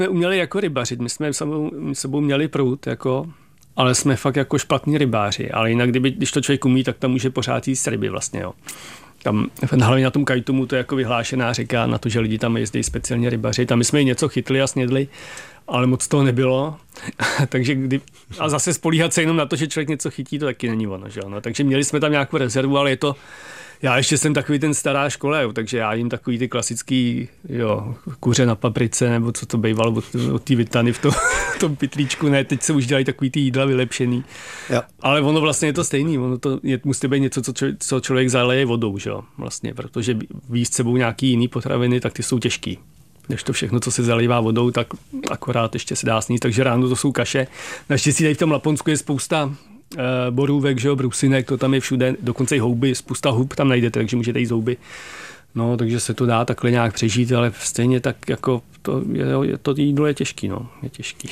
jsme uměli jako rybařit, my jsme sebou měli prut, jako, ale jsme fakt jako špatní rybáři, ale jinak když to člověk umí, tak tam může pořád jíst ryby vlastně, jo. Tam hlavně na tom Kajtumu to je jako vyhlášená řeka, na to, že lidi tam jezdí speciálně rybaři. Tam my jsme něco chytli a snědli, ale moc toho nebylo. Takže a zase spolíhat se jenom na to, že člověk něco chytí, to taky není ono, že? No, takže měli jsme tam nějakou rezervu, ale je to, já ještě jsem takový ten stará škola, jo, takže já jim takový ty klasický, jo, kuře na paprice, nebo co to bývalo od té Vitany v tom pytlíčku, ne, teď se už dělají takový ty jídla vylepšený. Jo. Ale ono vlastně je to stejný, ono to musí být něco, co člověk zaleje vodou, že jo, vlastně, protože víc sebou nějaký jiný potraviny, tak ty jsou těžký. Než to všechno, co se zalívá vodou, tak akorát ještě se dá sníst, takže ráno to jsou kaše. Naštěstí tady v tom Laponsku je spousta borůvek, že jo, brusinek, to tam je všude, dokonce i houby, spousta hub tam najdete, takže můžete jíst houby. No, takže se to dá takhle nějak přežít, ale stejně tak jako to jídlo je těžký, no, je těžký.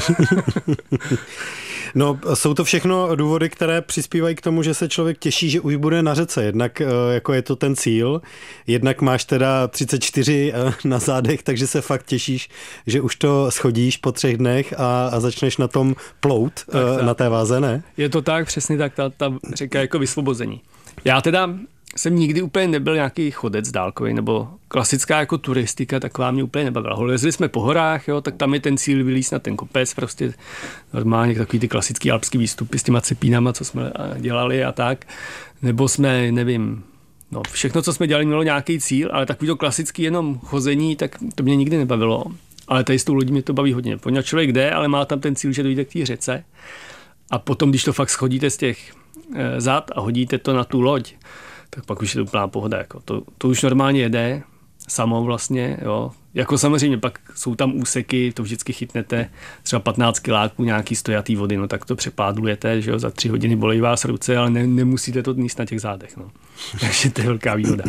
No, jsou to všechno důvody, které přispívají k tomu, že se člověk těší, že už bude na řece. Jednak jako je to ten cíl, jednak máš teda 34 na zádech, takže se fakt těšíš, že už to schodíš po 3 dnech a začneš na tom plout tak. Na té váze, ne? Je to tak, přesně tak, ta řeka jako vysvobození. Já teda jsem nikdy úplně nebyl nějaký chodec dálkový, nebo klasická jako turistika, taková mě úplně nebavila. Lezli jsme po horách, jo, tak tam je ten cíl vylízt na ten kopec, prostě normálně takový ty klasický alpský výstupy s těma cepínama, co jsme dělali a tak. Nebo jsme, nevím, no všechno, co jsme dělali, mělo nějaký cíl, ale takový to klasický jenom chození, tak to mě nikdy nebavilo. Ale tady s tou lodí mě to baví hodně. Poněvadž člověk jde, ale má tam ten cíl, že dojde k té řece. A potom, když to fakt schodíte z těch zad a hodíte to na tu loď, tak pak už je to úplná pohoda. Jako. To už normálně jede samo vlastně. Jo. Jako samozřejmě pak jsou tam úseky, to vždycky chytnete, třeba 15 kiláků nějaký stojatý vody, no tak to přepádlujete, že jo, za 3 hodiny bolí vás ruce, ale nemusíte to níst na těch zádech. No. Takže to je velká výhoda.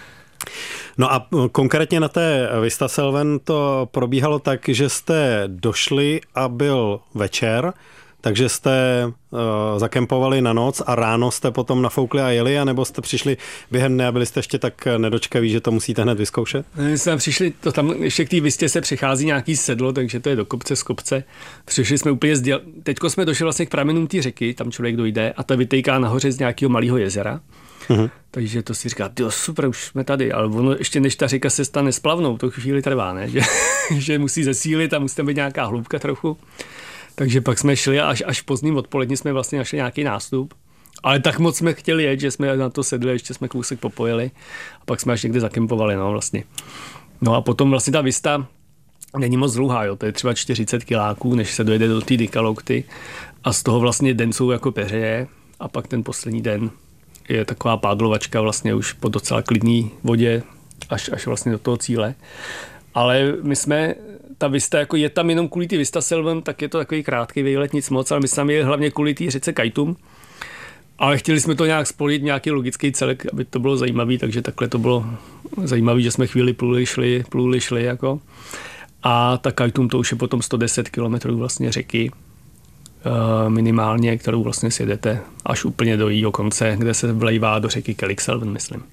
No a konkrétně na té Vista Selven to probíhalo tak, že jste došli a byl večer, takže jste zakempovali na noc a ráno jste potom nafoukli a jeli, anebo jste přišli během dne a byli jste ještě tak nedočkaví, že to musíte hned vyzkoušet? My jsme přišli, to tam ještě k té Vistě se přichází nějaký sedlo, takže to je do kopce z kopce. Přišli jsme úplně teďko jsme došli vlastně k pramenům té řeky, tam člověk dojde a ta vytejká nahoře z nějakého malého jezera. Mhm. Takže to si říká, tyjo, super, už jsme tady, ale ono ještě než ta řeka se stane splavnou, to chvíli trvá, ne? Že musí zesílit a musí tam být nějaká hloubka trochu. Takže pak jsme šli a až pozdním odpolední jsme vlastně našli nějaký nástup. Ale tak moc jsme chtěli jet, že jsme na to sedli, ještě jsme kousek popojili a pak jsme až někde zakempovali, no vlastně. No a potom vlastně ta Vista není moc dlouhá, jo, to je třeba 40 kiláků, než se dojede do té Dikalokty a z toho vlastně den jsou jako peřeje a pak ten poslední den je taková pádlovačka vlastně už po docela klidný vodě až vlastně do toho cíle. Ale my jsme, ta Vista, jako je tam jenom kvůli ty Vista Selven, tak je to takový krátký výlet, nic moc, ale my jsme tam jeli hlavně kvůli té řece Kajtum. Ale chtěli jsme to nějak spojit, nějaký logický celek, aby to bylo zajímavý, takže takhle to bylo zajímavé, že jsme chvíli pluli, šli jako. A ta Kajtum to už je potom 110 km vlastně řeky minimálně, kterou vlastně sjedete až úplně do jejího konce, kde se vlejvá do řeky Kelixelven, myslím.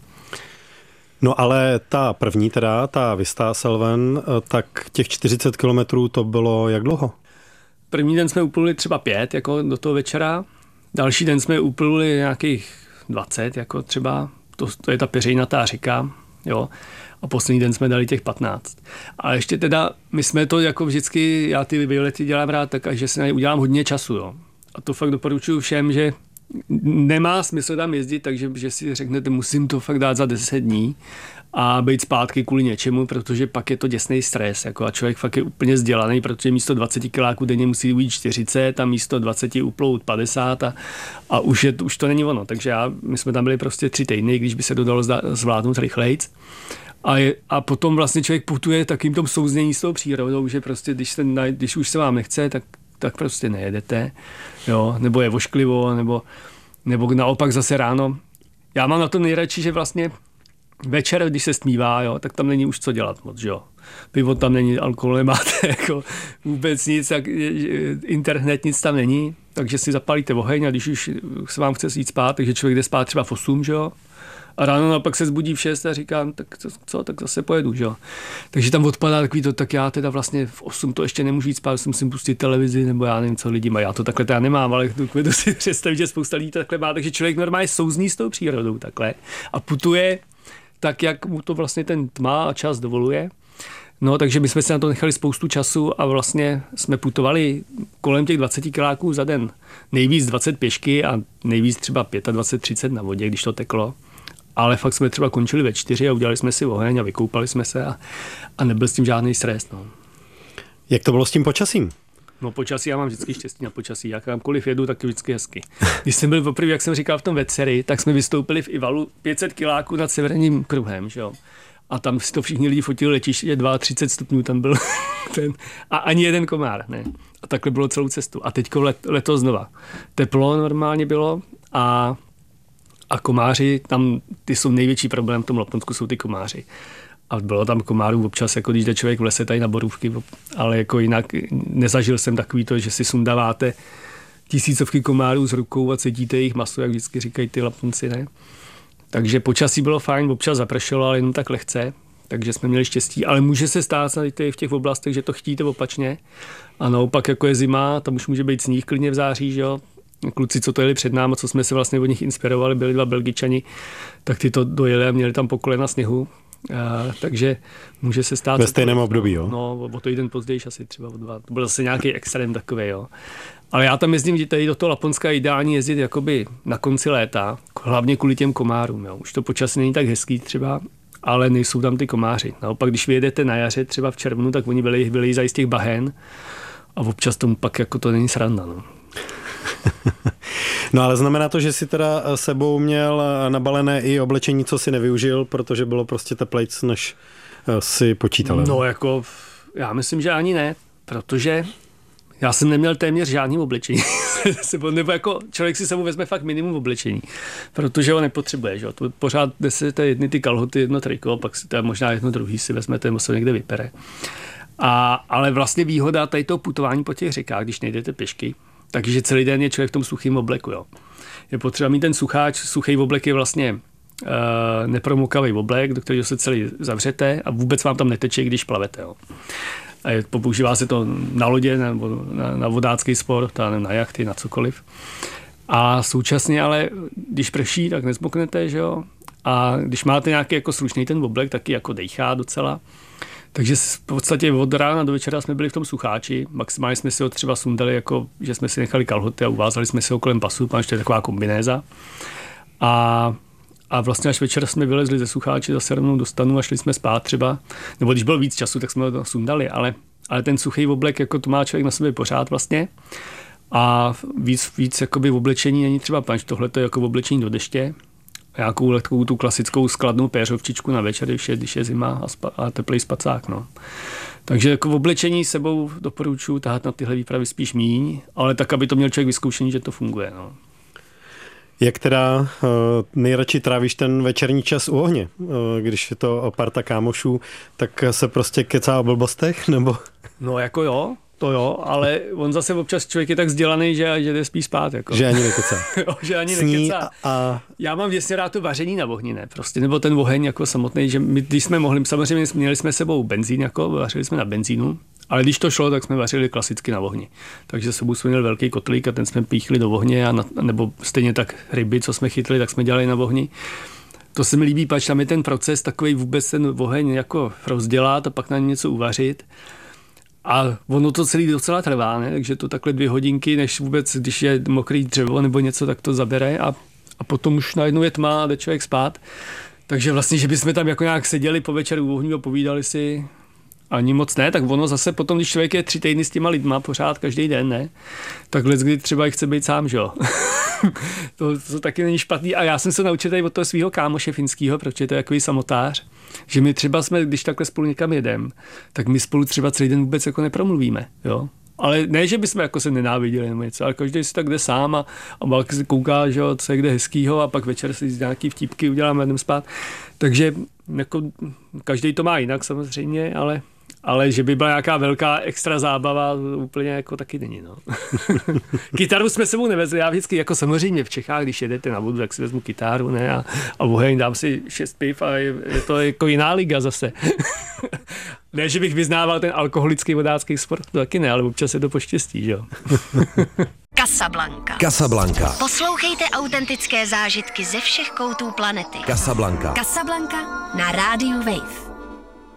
No ale ta první teda, ta Vista Selven, tak těch 40 kilometrů to bylo jak dlouho? První den jsme upluli třeba 5 jako do toho večera, další den jsme upluli nějakých 20 jako třeba, to je ta peřejnatá řeka, jo. A poslední den jsme dali těch 15. A ještě teda, my jsme to jako vždycky, já ty výlety dělám rád tak, že si na ně udělám hodně času, jo. A to fakt doporučuji všem, že nemá smysl tam jezdit, takže že si řeknete, musím to fakt dát za 10 dní a být zpátky kvůli něčemu, protože pak je to děsný stres. Jako, a člověk fakt je úplně vzdělaný, protože místo 20 kiláků denně musí ujít 40 a místo 20 uplout 50 a už to není ono. Takže my jsme tam byli prostě 3 týdny, když by se to dalo zvládnout rychlejc. A potom vlastně člověk putuje takým tom souznění s tou přírodou, že prostě když už se vám nechce, tak prostě nejedete, jo, nebo je vošklivo, nebo naopak zase ráno. Já mám na to nejradši, že vlastně večer, když se stmívá, jo, tak tam není už co dělat moc, jo. Pivo tam není, alkohol nemáte, jako vůbec nic, internet nic tam není, takže si zapálíte oheň a když už se vám chce jít spát, takže člověk jde spát třeba v 8, že jo, A ráno naopak se zbudí v 6 a říkám, tak co, tak zase pojedu, že jo. Takže tam odpadá takový to, tak já teda vlastně v 8 to ještě nemůžu jít spát, musím pustit televizi, nebo já nevím, co lidi mají. Já to takhle teda nemám, ale to si představit, že spousta lidí to takhle má, takže člověk normálně souzní s tou přírodou takhle a putuje tak, jak mu to vlastně ten tma a čas dovoluje. No, takže my jsme si na to nechali spoustu času a vlastně jsme putovali kolem těch 20 kiláků za den. Nejvíc 20 pěšky a nejvíc třeba 25-30 na vodě, když to teklo. Ale fakt jsme třeba končili ve 4 a udělali jsme si oheň a vykoupali jsme se a nebyl s tím žádný stres. No. Jak to bylo s tím počasím? No počasí, já mám vždycky štěstí na počasí. Jak kamkoliv jedu, tak je vždycky hezky. Když jsem byl poprvé, jak jsem říkal, v tom Veceri, tak jsme vystoupili v Ivalu 500 kiláků nad severním kruhem, že jo. A tam si to všichni lidi fotili letiště, 32 stupňů tam byl ten. A ani jeden komár, ne. A takhle bylo celou cestu. A teďko letos znova. Teplo normálně bylo a komáři, tam ty jsou největší problém v tom Laponsku, jsou ty komáři. A bylo tam komárů občas, jako když jde člověk v lese tady na borůvky, ale jako jinak nezažil jsem takový to, že si sundáváte tisícovky komárů z rukou a cítíte jejich maso, jak vždycky říkají ty Laponci, ne. Takže počasí bylo fajn, občas zapršelo, ale jenom tak lehce, takže jsme měli štěstí, ale může se stát v těch oblastech, že to chtíte opačně a naopak jako je zima, tam už může být sníh klidně v září, že jo. Kluci, co to jeli před námi, co jsme se vlastně od nich inspirovali, byli 2 Belgičani, tak ty to dojeli a měli tam po kolena sněhu, takže může se stát... Ve stejném období, jo? No, o to jeden později asi třeba o 2, to byl zase nějaký extrém takový, jo. Ale já tam jezdím, že tady do toho Laponska je ideální jezdit jakoby na konci léta, hlavně kvůli těm komárům. Jo. Už to počasí není tak hezký třeba, ale nejsou tam ty komáři. Naopak, když vyjedete na jaře třeba v červnu, tak oni vylezají z těch bahen a občas tomu pak jako to není sranda. No. No ale znamená to, že si teda sebou měl nabalené i oblečení, co si nevyužil, protože bylo prostě teplejc, než si počítal. No jako, já myslím, že ani ne, protože já jsem neměl téměř žádný oblečení. Nebo jako člověk si sebou vezme fakt minimum oblečení, protože ho nepotřebuje. Že? To pořád nesete jedny ty kalhoty, jedno triko, pak si to možná jedno druhý si vezmete, nebo se někde vypere. Ale vlastně výhoda tady toho putování po těch řekách, když nejdete pěšky, takže celý den je člověk v tom suchým obleku. Jo. Je potřeba mít ten sucháč, suchý oblek je vlastně nepromokavý oblek, do kterého se celý zavřete a vůbec vám tam neteče, když plavete. Jo. A používá se to na lodě nebo na vodácký sport, na jachty, na cokoliv. A současně ale, když prší, tak nezmoknete, že jo? A když máte nějaký jako slušný ten oblek, taky jako dejchá docela. Takže v podstatě od rána do večera jsme byli v tom sucháči. Maximálně jsme si ho třeba sundali, jako, že jsme si nechali kalhoty a uvázali jsme si ho kolem pasu, protože to je taková kombinéza. A vlastně až večer jsme vylezli ze sucháče, zase rovnou do stanu a šli jsme spát třeba. Nebo když bylo víc času, tak jsme ho sundali, ale ten suchý oblek, jako to má člověk na sobě pořád vlastně. A víc jakoby oblečení není třeba panč. Tohle to je jako oblečení do deště. Nějakou takovou tu klasickou skladnou péřovčičku na večer, když je zima a teplý spacák. No. Takže jako v oblečení sebou doporučuji tahat na tyhle výpravy spíš míň, ale tak, aby to měl člověk vyzkoušený, že to funguje. No. Jak teda nejradši trávíš ten večerní čas u ohně? Když je to parta kámošů, tak se prostě kecá o blbostech, nebo? No jako jo, to jo, ale on zase občas člověk je tak vzdělaný, že jde spíš spát. Jako. Že ani nekecá. Že ani nekecá. Já mám věcně rád to vaření na ohni, ne? Prostě, nebo ten oheň jako samotný, že my, když jsme mohli, samozřejmě měli jsme sebou benzín, jako vařili jsme na benzínu, ale když to šlo, tak jsme vařili klasicky na ohni. Takže sebou jsme měli velký kotlík a ten jsme píchli do ohně, nebo stejně tak ryby, co jsme chytli, tak jsme dělali na ohni. To se mi líbí, pač tam je ten proces takový vůbec ten oheň jako rozdělat a pak na něm něco uvařit. A ono to celý docela trvá, ne? Takže to takhle 2 hodinky, než vůbec, když je mokrý dřevo nebo něco, tak to zabere a potom už najednou je tma a jde člověk spát. Takže vlastně, že bychom tam jako nějak seděli po večeru u ohňu a povídali si ani moc ne, tak ono zase potom, když člověk je 3 týdny s těma lidma pořád každý den, ne? Tak kdy třeba chce být sám, že jo? to taky není špatný. A já jsem se naučil tady od toho svého kámoše finského, protože to je takový samotář, že my třeba jsme, když takhle spolu někam jedem, tak my spolu třeba celý den vůbec jako nepromluvíme, jo? Ale ne, že bychom jako se nenáviděli nebo něco, ale každý si tak jde sám a pak si kouká, že jo, co je kde hezkýho a pak večer si nějaký vtípky uděláme a jdem spát. Takže jako každý to má jinak samozřejmě, Ale že by byla nějaká velká extra zábava, úplně jako taky není. No. Kytaru jsme sebou nevezli, já vždycky jako samozřejmě v Čechách, když jedete na vodu, tak si vezmu kytaru, ne, a oheň, dám si 6 piv a je to jako jiná liga zase. Ne, že bych vyznával ten alkoholický vodácký sport, to taky ne, ale občas je to poštěstí, že jo. Casablanca. Poslouchejte autentické zážitky ze všech koutů planety. Casablanca. Casablanca na rádiu Wave.